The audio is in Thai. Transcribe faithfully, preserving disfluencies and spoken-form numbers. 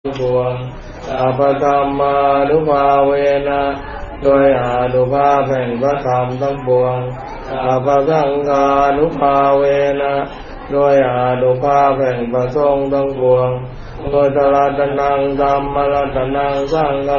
ปวงสัพพธรรมานุภาเวนะโดยอานุภาพแห่งพระธรรมทั้งปวงสัพพสังฆานุภาเวนะโดยอานุภาพแห่งพระสงฆ์ทั้งปวงโดยตรัสนังธรรมรัตนังสังฆ